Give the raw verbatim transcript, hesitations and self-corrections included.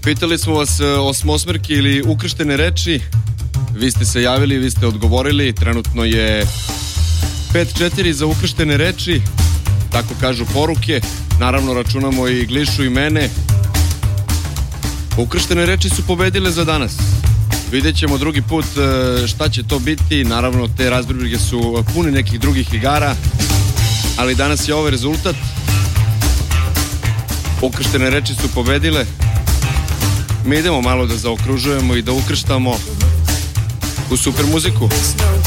Pitali smo vas osmosmerke ili ukrštene reči. Vi ste se javili, vi ste odgovorili. Trenutno je pet četiri za ukrštene reči. Tako kažu poruke. Naravno računamo i Glišu i mene. Ukrštene reči su pobedile za danas. Vidjet ćemo drugi put šta će to biti. Naravno te razbrige su pune nekih drugih igara, ali danas je ovaj rezultat. Ukrštene reči su pobedile. Mi idemo malo da zaokružujemo i da ukrštamo u super muziku.